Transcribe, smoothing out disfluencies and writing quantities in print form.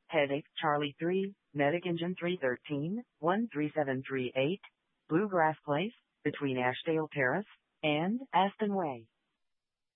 Headache Charlie 3, Medic Engine 313, 13738, Bluegrass Place, between Ashdale Terrace and Aston Way.